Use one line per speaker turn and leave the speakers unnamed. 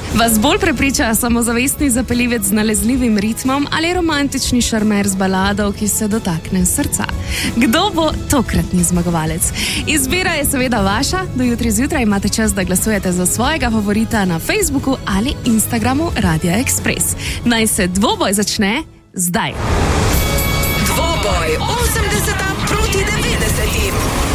Vas bolj prepriča samozavestni zapeljivec z nalezljivim ritmom ali romantični šarmer z balado, ki se dotakne srca? Kdo bo tokratni zmagovalec? Izbira je seveda vaša. Do jutri zjutraj imate čas, da glasujete za svojega favorita na Facebooku ali Instagramu Radia Express. Naj se dvoboj začne zdaj.
Dvoboj 80 proti 90.